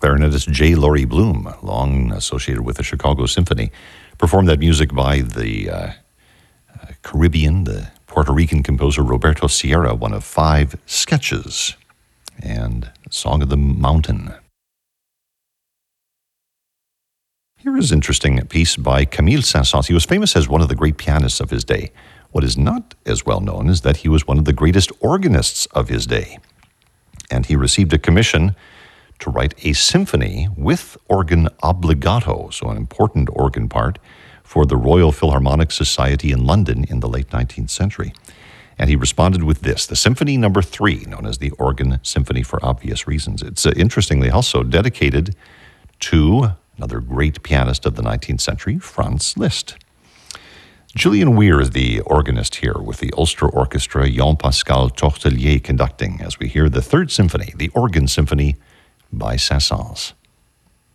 clarinetist J. Laurie Bloom, long associated with the Chicago Symphony, performed that music by the Caribbean, the Puerto Rican composer Roberto Sierra, one of 5 sketches, and Song of the Mountain. Here is an interesting piece by Camille Saint-Saëns. He was famous as one of the great pianists of his day. What is not as well known is that he was one of the greatest organists of his day. And he received a commission to write a symphony with organ obbligato, so an important organ part, for the Royal Philharmonic Society in London in the late 19th century. And he responded with this, the Symphony No. 3, known as the Organ Symphony for obvious reasons. It's interestingly also dedicated to another great pianist of the 19th century, Franz Liszt. Julian Weir is the organist here with the Ulster Orchestra, Jean-Pascal Tortelier conducting as we hear the 3rd Symphony, the Organ Symphony by Saint-Saëns.